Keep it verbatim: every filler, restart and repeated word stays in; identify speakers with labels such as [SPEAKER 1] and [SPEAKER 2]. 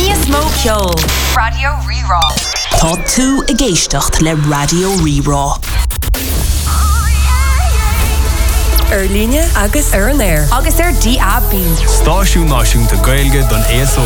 [SPEAKER 1] Níos mó ceol. Radio Rerá.
[SPEAKER 2] Tá tú i gcéisteacht le Radio Rerá.
[SPEAKER 3] Ar líne agus ar an air.
[SPEAKER 1] Agus ar D A B.
[SPEAKER 4] Stáisiún náisiúnta Gaeilge don A S O